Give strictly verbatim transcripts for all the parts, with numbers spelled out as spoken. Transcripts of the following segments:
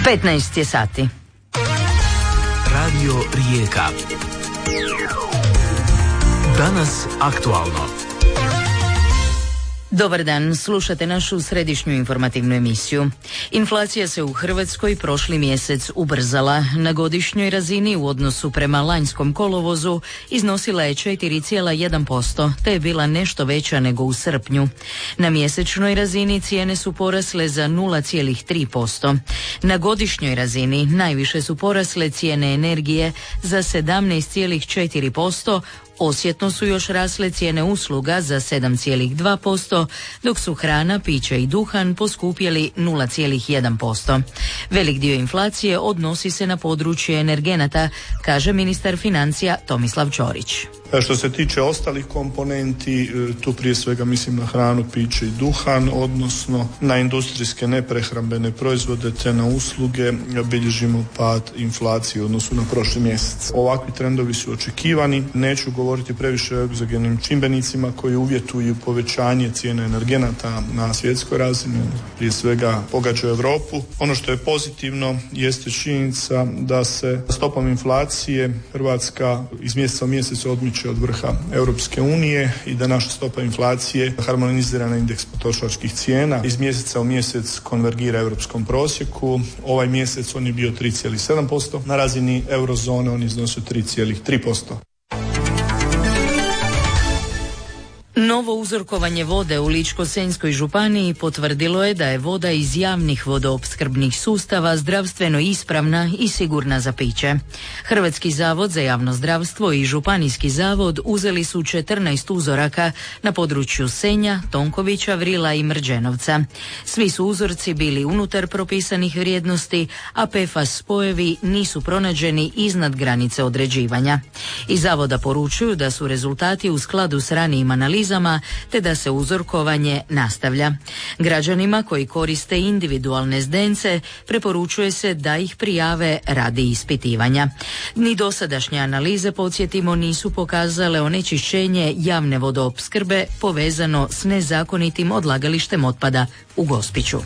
petnaest je sati. Radio Rijeka. Danas aktualno. Dobar dan, slušate našu središnju informativnu emisiju. Inflacija se u Hrvatskoj prošli mjesec ubrzala. Na godišnjoj razini u odnosu prema lanjskom kolovozu iznosila je četiri zarez jedan posto, te je bila nešto veća nego u srpnju. Na mjesečnoj razini cijene su porasle za nula zarez tri posto. Na godišnjoj razini najviše su porasle cijene energije za sedamnaest zarez četiri posto, osjetno su još rasle cijene usluga za sedam zarez dva posto, dok su hrana, piće i duhan poskupjeli nula zarez jedan posto. Velik dio inflacije odnosi se na područje energenata, kaže ministar financija Tomislav Ćorić. Što se tiče ostalih komponenti, tu prije svega mislim na hranu, piće i duhan, odnosno na industrijske neprehrambene proizvode te na usluge, bilježimo pad inflacije u odnosu na prošli mjesec. Ovakvi trendovi su očekivani, neću govoriti previše o egzogenim čimbenicima koji uvjetuju povećanje cijene energenata na svjetskoj razini, prije svega pogađa Europu. Ono što je pozitivno jeste činjenica da se stopom inflacije Hrvatska iz mjeseca u mjesec odmiče od vrha Europske unije i da naša stopa inflacije harmonizira na indeks potrošačkih cijena iz mjeseca u mjesec konvergira europskom prosjeku. Ovaj mjesec on je bio tri zarez sedam posto, na razini eurozone on iznosio tri zarez tri posto. Novo uzorkovanje vode u Ličko-senjskoj županiji potvrdilo je da je voda iz javnih vodoopskrbnih sustava zdravstveno ispravna i sigurna za piće. Hrvatski zavod za javno zdravstvo i Županijski zavod uzeli su četrnaest uzoraka na području Senja, Tonkovića, Vrila i Mrđenovca. Svi su uzorci bili unutar propisanih vrijednosti, a P F A S spojevi nisu pronađeni iznad granice određivanja. Iz zavoda poručuju da su rezultati u skladu s ranijim analizama te da se uzorkovanje nastavlja. Građanima koji koriste individualne zdence preporučuje se da ih prijave radi ispitivanja. Ni dosadašnje analize, podsjetimo, nisu pokazale onečišćenje javne vodoopskrbe povezano s nezakonitim odlagalištem otpada u Gospiću.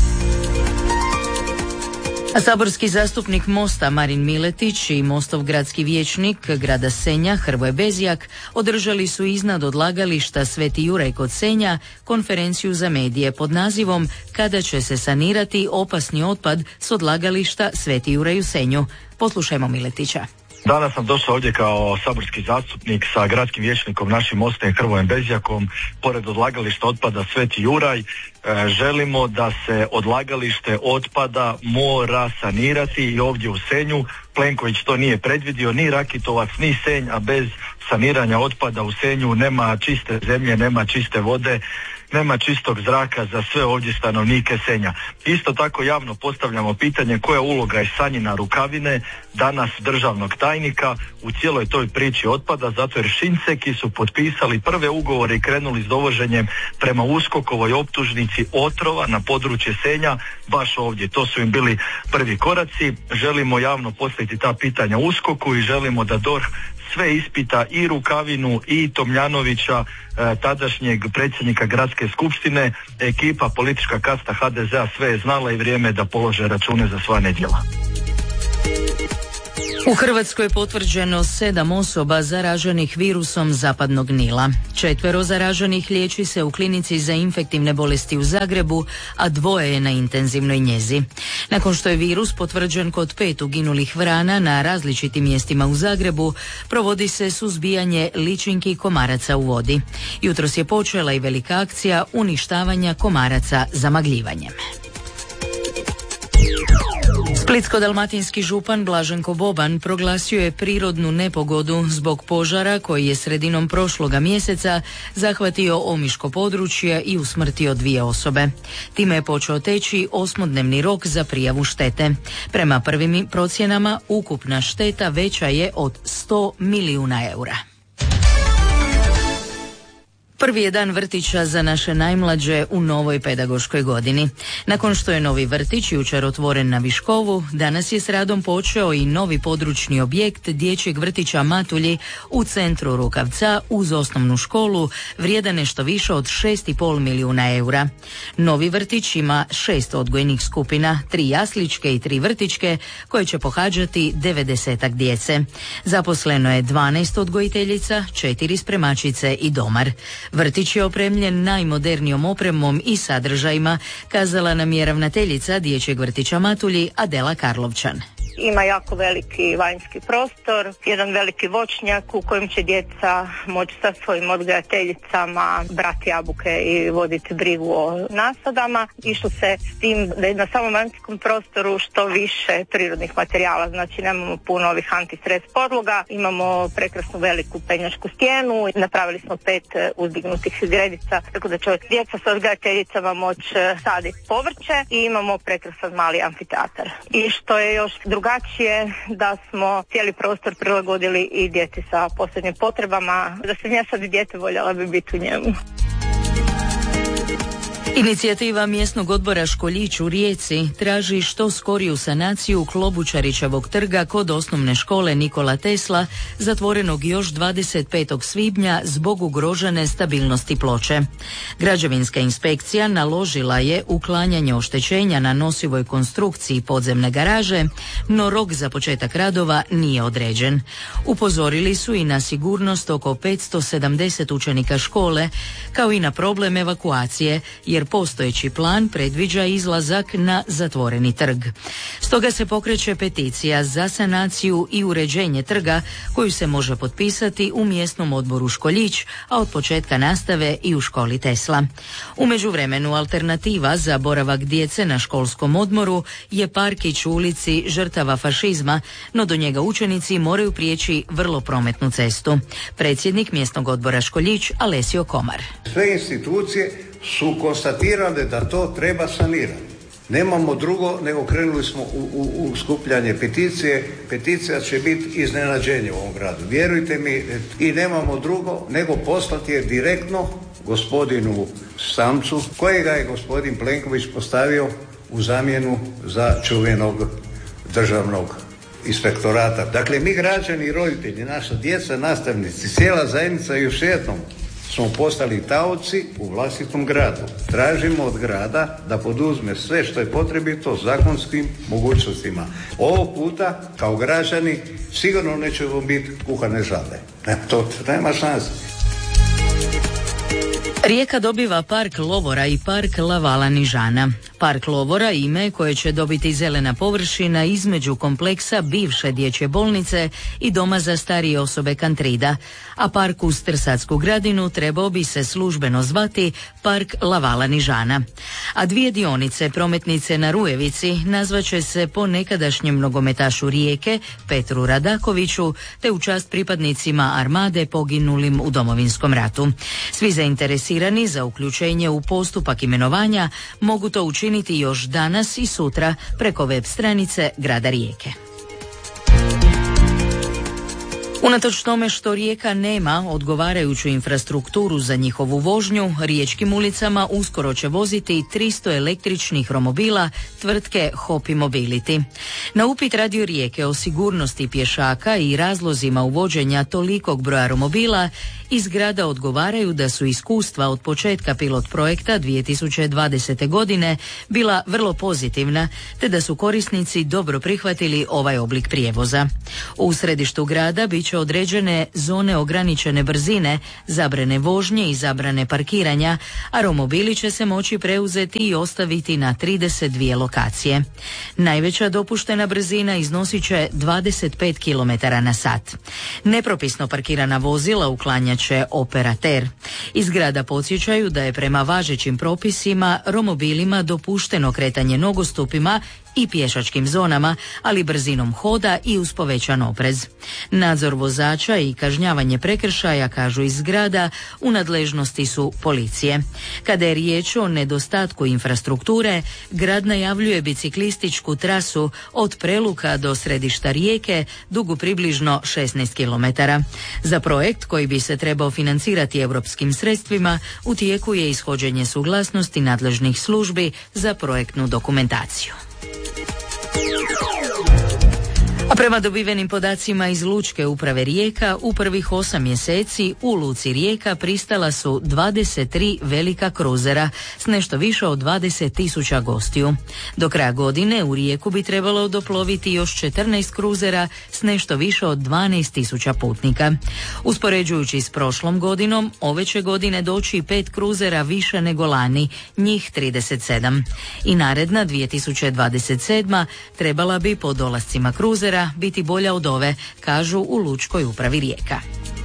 A saborski zastupnik Mosta Marin Miletić i Mostov gradski vijećnik grada Senja Hrvoje Bezjak održali su iznad odlagališta Sveti Juraj kod Senja konferenciju za medije pod nazivom Kada će se sanirati opasni otpad s odlagališta Sveti Juraj u Senju. Poslušajmo Miletića. Danas sam došao ovdje kao saborski zastupnik sa gradskim vijećnikom našim Mostom Hrvojem Bezjakom pored odlagališta otpada Sveti Juraj. E, želimo da se odlagalište otpada mora sanirati i ovdje u Senju. Plenković to nije predvidio, ni Rakitovac, ni Senj, a bez saniranja otpada u Senju nema čiste zemlje, nema čiste vode, nema čistog zraka za sve ovdje stanovnike Senja. Isto tako javno postavljamo pitanje koja uloga je Sanjina Rukavine, danas državnog tajnika, u cijeloj toj priči otpada, zato jer Šinceki su potpisali prve ugovore i krenuli s dovoženjem prema USKOK-ovoj optužnici otrova na područje Senja, baš ovdje. To su im bili prvi koraci. Želimo javno postaviti ta pitanja USKOK-u i želimo da D O R H sve ispita i Rukavinu i Tomljanovića, e, tadašnjeg predsjednika gradske skupštine. Ekipa, politička kasta H D Z-a sve je znala i vrijeme je da polože račune za sva nedjela. U Hrvatskoj je potvrđeno sedam osoba zaraženih virusom zapadnog Nila. Četvero zaraženih liječi se u klinici za infektivne bolesti u Zagrebu, a dvoje je na intenzivnoj njezi. Nakon što je virus potvrđen kod pet uginulih vrana na različitim mjestima u Zagrebu, provodi se suzbijanje ličinki komaraca u vodi. Jutros je počela i velika akcija uništavanja komaraca zamagljivanjem. Splitsko-dalmatinski župan Blaženko Boban proglasio je prirodnu nepogodu zbog požara koji je sredinom prošloga mjeseca zahvatio omiško područje i usmrtio dvije osobe. Time je počeo teći osmodnevni rok za prijavu štete. Prema prvim procjenama ukupna šteta veća je od sto milijuna eura. Prvi je dan vrtića za naše najmlađe u novoj pedagoškoj godini. Nakon što je novi vrtić jučer otvoren na Viškovu, danas je s radom počeo i novi područni objekt dječjeg vrtića Matulji u centru Rukavca uz osnovnu školu vrijedan nešto više od šest i pol milijuna eura. Novi vrtić ima šest odgojnih skupina, tri jasličke i tri vrtićke koje će pohađati devedesetak djece. Zaposleno je dvanaest odgojiteljica, četiri spremačice i domar. Vrtić je opremljen najmodernijom opremom i sadržajima, kazala nam je ravnateljica dječjeg vrtića Matulji Adela Karlovčan. Ima jako veliki vanjski prostor, jedan veliki voćnjak u kojem će djeca moći sa svojim odgajateljicama brati jabuke i voditi brigu o nasadama. Išlo se s tim da je na samom vanjskom prostoru što više prirodnih materijala, znači nemamo puno ovih antistres podloga, imamo prekrasnu veliku penjačku stijenu, napravili smo pet uzdignutih gredica, tako da će djeca sa odgajateljicama moći saditi povrće i imamo prekrasan mali amfiteatar. I što je još drugačije da smo cijeli prostor prilagodili i djeci sa posebnim potrebama. Da sam ja sad dijete, voljela bi biti u njemu. Inicijativa mjesnog odbora Školjić u Rijeci traži što skoriju sanaciju Klobučarićevog trga kod osnovne škole Nikola Tesla, zatvorenog još dvadeset petog svibnja zbog ugrožene stabilnosti ploče. Građevinska inspekcija naložila je uklanjanje oštećenja na nosivoj konstrukciji podzemne garaže, no rok za početak radova nije određen. Upozorili su i na sigurnost oko petsto sedamdeset učenika škole, kao i na problem evakuacije, jer postojeći plan predviđa izlazak na zatvoreni trg. Stoga se pokreće peticija za sanaciju i uređenje trga koju se može potpisati u mjesnom odboru Školjić, a od početka nastave i u školi Tesla. U međuvremenu alternativa za boravak djece na školskom odmoru je parkić u ulici žrtava fašizma, no do njega učenici moraju prijeći vrlo prometnu cestu. Predsjednik mjesnog odbora Školjić Alessio Komar. Sve institucije su konstatirane da to treba sanirati. Nemamo drugo nego krenuli smo u, u, u skupljanje peticije. Peticija će biti iznenađenje u ovom gradu. Vjerujte mi, i nemamo drugo nego poslati je direktno gospodinu Samcu, kojega je gospodin Plenković postavio u zamjenu za čuvenog državnog inspektorata. Dakle, mi građani, roditelji, naša djeca, nastavnici, cijela zajednica još jednom smo postali taoci u vlastitom gradu. Tražimo od grada da poduzme sve što je potrebito zakonskim mogućnostima. Ovog puta, kao građani, sigurno nećemo biti kuhane žabe. To nema šanse. Rijeka dobiva park Lovora i park Lavala Nižana. Park Lovora ime koje će dobiti zelena površina između kompleksa bivše dječje bolnice i doma za starije osobe Kantrida, a park uz Trsatsku gradinu trebao bi se službeno zvati park Lavala Nižana. A dvije dionice prometnice na Rujevici nazvaće se po nekadašnjem nogometašu Rijeke Petru Radakoviću, te u čast pripadnicima armade poginulim u Domovinskom ratu. Svi zainteresirani za uključenje u postupak imenovanja mogu to učiniti još danas i sutra preko web stranice grada Rijeke. Unatoč tome što Rijeka nema odgovarajuću infrastrukturu za njihovu vožnju, riječkim ulicama uskoro će voziti tristo električnih romobila tvrtke Hopi Mobility. Na upit Radio Rijeke o sigurnosti pješaka i razlozima uvođenja tolikog broja romobila, iz grada odgovaraju da su iskustva od početka pilot projekta dvije tisuće dvadesete. godine bila vrlo pozitivna, te da su korisnici dobro prihvatili ovaj oblik prijevoza. U središtu grada bit će određene zone ograničene brzine, zabrane vožnje i zabrane parkiranja, a romobili će se moći preuzeti i ostaviti na trideset dvije lokacije. Najveća dopuštena brzina iznosit će dvadeset pet kilometara na sat. Nepropisno parkirana vozila uklanjat će operater. Iz grada podsjećaju da je prema važećim propisima romobilima dopušteno kretanje nogostupima i pješačkim zonama, ali brzinom hoda i uz povećan oprez. Nadzor vozača i kažnjavanje prekršaja, kažu iz grada, u nadležnosti su policije. Kada je riječ o nedostatku infrastrukture, grad najavljuje biciklističku trasu od Preluka do središta Rijeke, dugu približno šesnaest kilometara. Za projekt koji bi se trebao financirati europskim sredstvima, u tijeku je ishođenje suglasnosti nadležnih službi za projektnu dokumentaciju. A prema dobivenim podacima iz Lučke uprave Rijeka, u prvih osam mjeseci u Luci Rijeka pristala su dvadeset tri velika kruzera s nešto više od dvadeset tisuća gostiju. Do kraja godine u Rijeku bi trebalo doploviti još četrnaest kruzera s nešto više od dvanaest tisuća putnika. Uspoređujući s prošlom godinom, ove će godine doći pet kruzera više nego lani, njih trideset sedam. I naredna dvije tisuće dvadeset sedma trebala bi po dolascima kruzera biti bolja od ove, kažu u Lučkoj upravi Rijeka.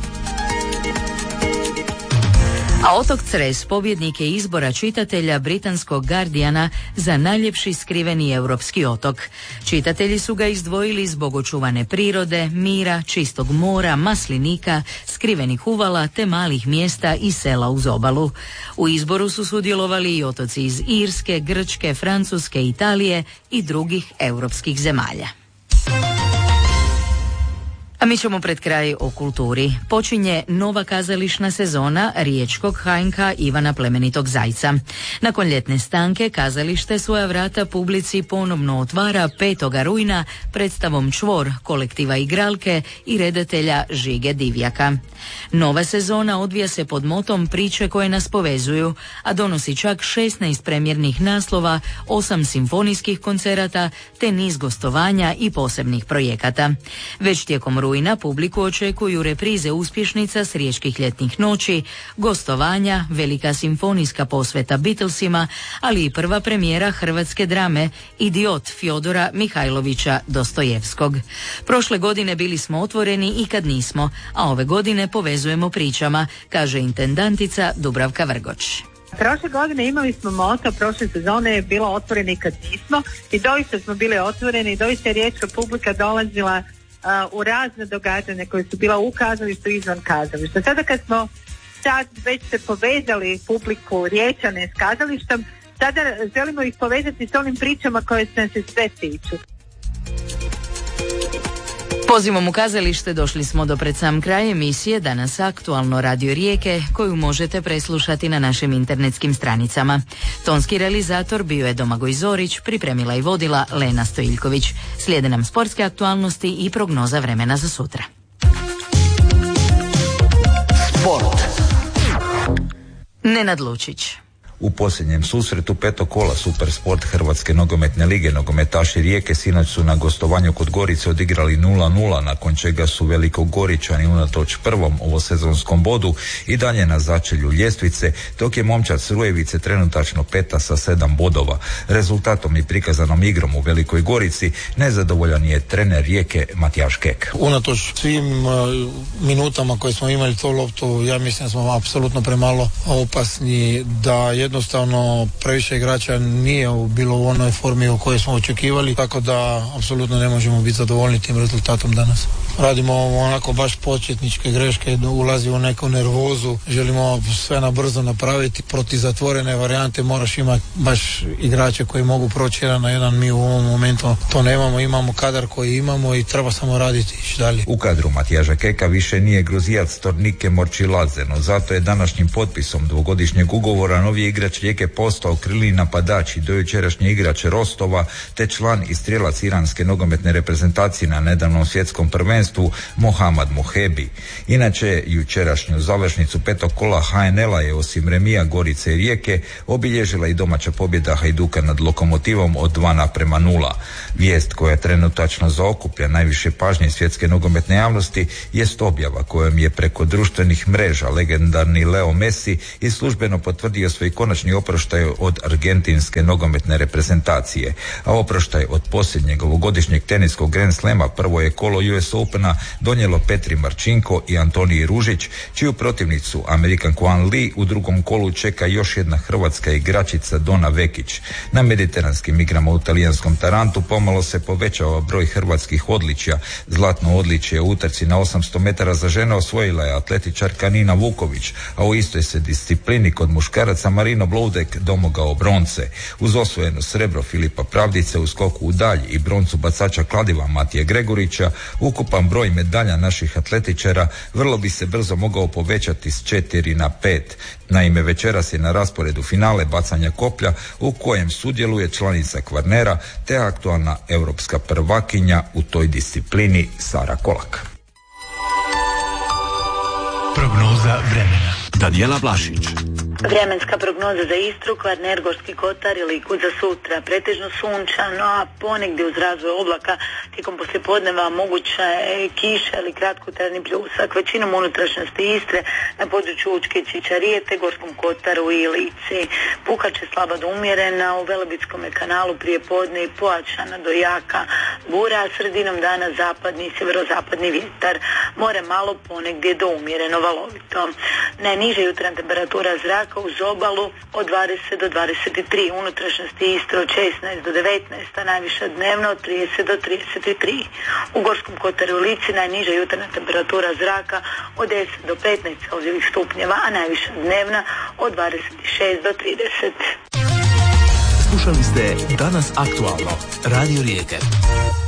A otok Cres pobjednik je izbora čitatelja britanskog Guardiana za najljepši skriveni europski otok. Čitatelji su ga izdvojili zbog očuvane prirode, mira, čistog mora, maslinika, skrivenih uvala te malih mjesta i sela uz obalu. U izboru su sudjelovali i otoci iz Irske, Grčke, Francuske, Italije i drugih europskih zemalja. A mi ćemo pred kraj o kulturi. Počinje nova kazališna sezona riječkog H N K Ivana Plemenitog Zajca. Nakon ljetne stanke kazalište svoja vrata publici ponovno otvara petog rujna predstavom Čvor kolektiva igralke i redatelja Žige Divjaka. Nova sezona odvija se pod motom priče koje nas povezuju, a donosi čak šesnaest premjernih naslova, osam simfonijskih koncerata te niz gostovanja i posebnih projekata. Već tijekom rujna publiku očekuju reprize uspješnica s riječkih ljetnih noći, gostovanja, velika simfonijska posveta Beatlesima, ali i prva premijera hrvatske drame Idiot Fjodora Mihajlovića Dostojevskog. Prošle godine bili smo otvoreni i kad nismo, a ove godine povezujemo pričama, kaže intendantica Dubravka Vrgoč. Prošle godine imali smo moto, prošle sezone je bilo otvoreni kad nismo i doista smo bili otvoreni i doista je riječka publika dolazila uh, u razne događanja koje su bila u kazalištu i izvan kazališta. Sada kad smo sad već se povezali publiku Riječane s kazalištem, sada želimo ih povezati s onim pričama koje se nas sve tiču. Pozivom u kazalište došli smo do pred sam kraj emisije Danas aktualno Radio Rijeke, koju možete preslušati na našim internetskim stranicama. Tonski realizator bio je Domagoj Zorić, pripremila i vodila Lena Stojiljković. Slijede nam sportske aktualnosti i prognoza vremena za sutra. Sport. Nenad Lučić. U posljednjem susretu petog kola Supersport Hrvatske nogometne lige nogometaši Rijeke sinoć su na gostovanju kod Gorice odigrali nula nula, nakon čega su Velikogoričani unatoč prvom ovosezonskom bodu i dalje na začelju ljestvice, dok je momčad s Rujevice trenutačno peta sa sedam bodova. Rezultatom i prikazanom igrom u Velikoj Gorici nezadovoljan je trener Rijeke Matijaš Kek. Unatoč svim uh, minutama koje smo imali to loptu, ja mislim da smo apsolutno premalo opasni, da je jednostavno previše igrača nije bilo u onoj formi u kojoj smo očekivali, tako da apsolutno ne možemo biti zadovoljni tim rezultatom danas. Radimo onako baš početničke greške, ulazi u neku nervozu, želimo sve na brzo napraviti, protiv zatvorene varijante moraš imati baš igrače koji mogu proći jedan na jedan, mi u ovom momentu to nemamo, imamo kadar koji imamo i treba samo raditi i ići dalje. U kadru Matijaža Keka više nije Gruzijac Tornike Morčiladze, no zato je današnjim potpisom dvogodišnjeg ugovora novi igrač Rijeke postao krilni napadač i dojučerašnji igrač Rostova te član i strijelac iranske nogometne reprezentacije na nedavnom svjetskom prvenstvu Mohamad Mohebi. Inače, jučerašnju završnicu petog kola H N L-a je osim remija Gorice i Rijeke obilježila i domaća pobjeda Hajduka nad Lokomotivom od dva naprema nula. Vijest koja trenutačno zaokuplja najviše pažnje svjetske nogometne javnosti jest objava kojom je preko društvenih mreža legendarni Leo Messi i službeno potvrdio svoj kontakt konačni oproštaj od argentinske nogometne reprezentacije, a oproštaj od posljednjeg ovogodišnjeg teniskog Grand Slema prvo je kolo U S Opena donijelo Petri Marčinko i Antoniji Ružić, čiju protivnicu Amerikan Kwan Lee u drugom kolu čeka još jedna hrvatska igračica Dona Vekić. Na mediteranskim igrama u talijanskom Tarantu pomalo se povećava broj hrvatskih odličja. Zlatno odličje u utrci na osamsto metara za žene osvojila je atletičarka Nina Vuković, a u istoj se disciplini kod muškaraca Marino Bloudek domogao bronce. Uz osvojeno srebro Filipa Pravdice u skoku u dalj i broncu bacača kladiva Matije Gregorića, ukupan broj medalja naših atletičara vrlo bi se brzo mogao povećati s četiri na pet. Naime, večeras je na rasporedu finale bacanja koplja u kojem sudjeluje članica Kvarnera te aktualna europska prvakinja u toj disciplini Sara Kolak. Prognoza vremena. Danijela Vlašić. Vremenska prognoza za Istru, Kvarner, Gorski kotar i Liku za sutra. Pretežno sunčano, a ponegdje uz razvoj oblaka tijekom poslijepodneva moguća je kiša ili kratkotrajni pljusak. Većinom unutrašnjosti Istre na području Učke i Čičarije te Gorskom kotaru i Lici. Puhat će slaba do umjerena u Velebitskom kanalu prije podne i pojačana do jaka bura, a sredinom dana zapadni i sjeverozapadni vjetar. More malo, ponegdje do umjereno valovito. Najniža jutarnja temperatura zraka uz obalu od dvadeset do dvadeset tri, unutrašnjosti Istre od šesnaest do devetnaest, a najviša dnevno od trideset do trideset tri. U Gorskom kotaru i Lici najniža jutarnja temperatura zraka od deset do petnaest celzijevih stupnjeva, a najviša dnevna od dvadeset šest do trideset. Slušali ste Danas aktualno, Radio Rijeke.